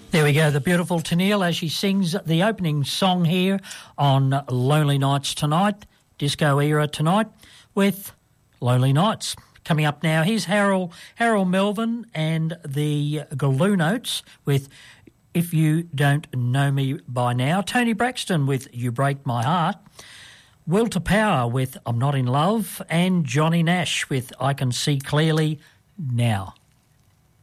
There we go, the beautiful Tenille as she sings the opening song here on Lonely Nights Tonight, Disco Era Tonight with Lonely Nights. Coming up now, here's Harold Melvin and the Glue Notes with If You Don't Know Me By Now. Tony Braxton with You Break My Heart. Will to Power with I'm Not In Love. And Johnny Nash with I Can See Clearly Now.